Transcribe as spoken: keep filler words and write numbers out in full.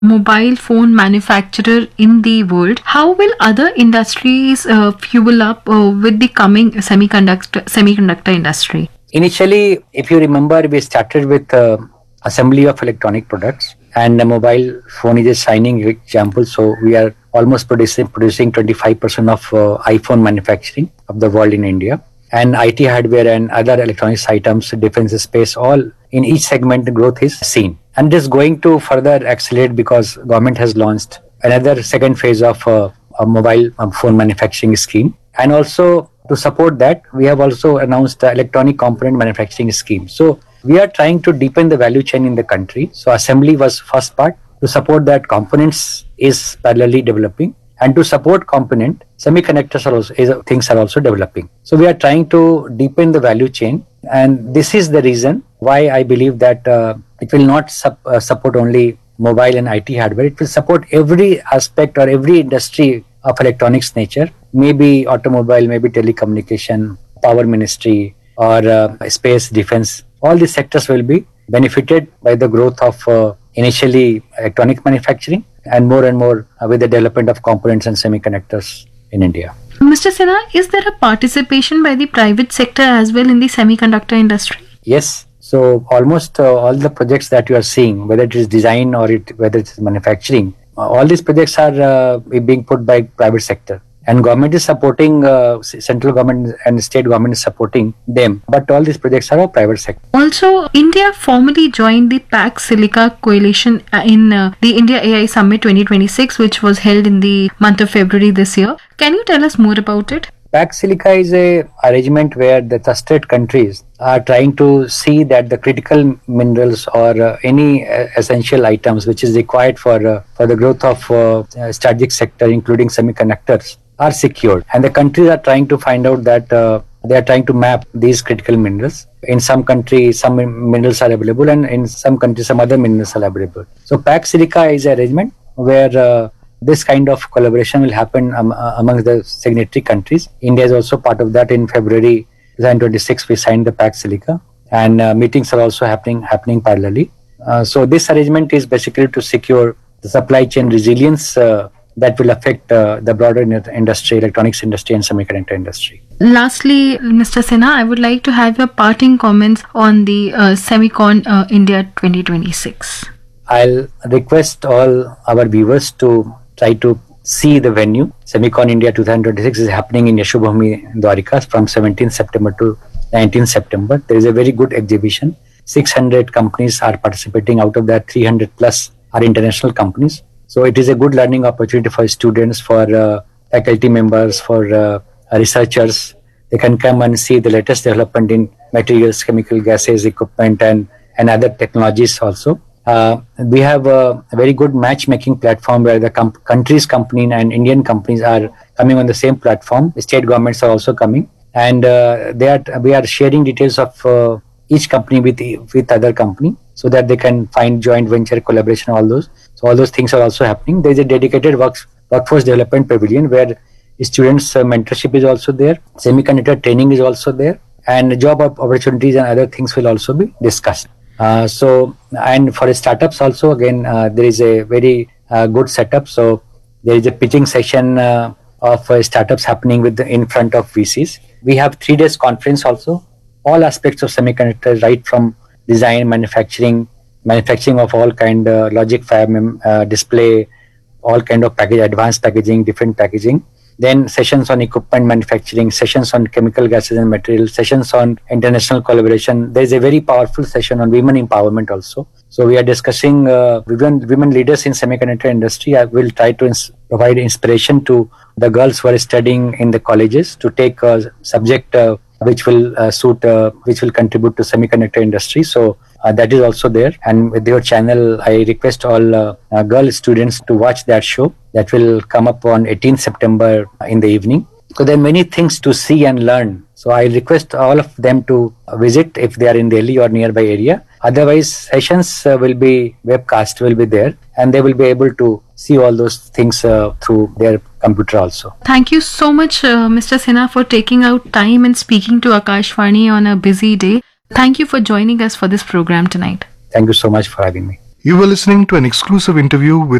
mobile phone manufacturer in the world, how will other industries uh, fuel up uh, with the coming semiconductor semiconductor industry? Initially, if you remember, we started with uh, assembly of electronic products, and the mobile phone is a shining example. So we are almost producing producing twenty-five percent of uh, iPhone manufacturing of the world in India. And I T hardware and other electronics items, defense space, all in each segment the growth is seen. And this is going to further accelerate because government has launched another second phase of uh, a mobile um, phone manufacturing scheme. And also to support that, we have also announced the electronic component manufacturing scheme. So we are trying to deepen the value chain in the country. So assembly was first part. To support that, components is parallelly developing. And to support component, semiconductors are also, is, things are also developing. So we are trying to deepen the value chain. And this is the reason why I believe that uh, it will not sup, uh, support only mobile and I T hardware. It will support every aspect or every industry of electronics nature, maybe automobile, maybe telecommunication, power ministry, or uh, space defense. All these sectors will be benefited by the growth of uh, initially electronic manufacturing and more and more uh, with the development of components and semiconductors in India. Mister Sinha, is there a participation by the private sector as well in the semiconductor industry? Yes. So almost uh, all the projects that you are seeing, whether it is design or it, whether it is manufacturing, uh, all these projects are uh, being put by private sector. And government is supporting, uh, central government and state government is supporting them. But all these projects are of private sector. Also, India formally joined the Pax Silica coalition in uh, the India A I Summit twenty twenty-six, which was held in the month of February this year. Can you tell us more about it? Pax Silica is a arrangement where the trusted countries are trying to see that the critical minerals or uh, any uh, essential items which is required for uh, for the growth of uh, strategic sector, including semiconductors, are secured. And the countries are trying to find out that uh, they are trying to map these critical minerals. In some countries, some minerals are available, and in some countries, some other minerals are available. So Pax Silica is an arrangement where uh, this kind of collaboration will happen um, uh, among the signatory countries. India is also part of that. In February twenty twenty-six, we signed the Pax Silica, and uh, meetings are also happening happening parallelly. Uh, so this arrangement is basically to secure the supply chain resilience uh, that will affect uh, the broader industry, electronics industry and semiconductor industry. Lastly, Mister Sinha, I would like to have your parting comments on the uh, Semicon uh, India twenty twenty-six. I'll request all our viewers to try to see the venue. Semicon India twenty twenty-six is happening in Yashobhumi, Dwarika from seventeenth September to nineteenth September. There is a very good exhibition. six hundred companies are participating. Out of that, three hundred plus are international companies. So it is a good learning opportunity for students, for uh, faculty members, for uh, researchers. They can come and see the latest development in materials, chemical gases, equipment, and, and other technologies also. Uh, we have a, a very good matchmaking platform where the com- countries, company and Indian companies are coming on the same platform. The state governments are also coming, and uh, they are we are sharing details of uh, each company with with other company so that they can find joint venture collaboration, all those. So all those things are also happening. There is a dedicated works, workforce development pavilion where students uh, mentorship is also there, semiconductor training is also there, and job opportunities and other things will also be discussed. Uh, so, and for startups also, again, uh, there is a very uh, good setup. So there is a pitching session uh, of uh, startups happening with the, in front of V Cs. We have three days conference also. All aspects of semiconductors, right from design, manufacturing, manufacturing of all kind, uh, logic fab, uh, display, all kind of package, advanced packaging, different packaging. Then sessions on equipment manufacturing, sessions on chemical gases and materials, sessions on international collaboration. There is a very powerful session on women empowerment also. So we are discussing uh, women, women leaders in semiconductor industry. I will try to ins- provide inspiration to the girls who are studying in the colleges to take a subject uh, which will uh, suit, uh, which will contribute to semiconductor industry. So uh, that is also there. And with your channel, I request all uh, uh, girl students to watch that show. That will come up on eighteenth September in the evening. So there are many things to see and learn. So I request all of them to visit if they are in Delhi or nearby area. Otherwise, sessions uh, will be webcast, will be there, and they will be able to see all those things uh, through their computer also. Thank you so much, uh, Mister Sinha, for taking out time and speaking to Akashvani on a busy day. Thank you for joining us for this program tonight. Thank you so much for having me. You were listening to an exclusive interview with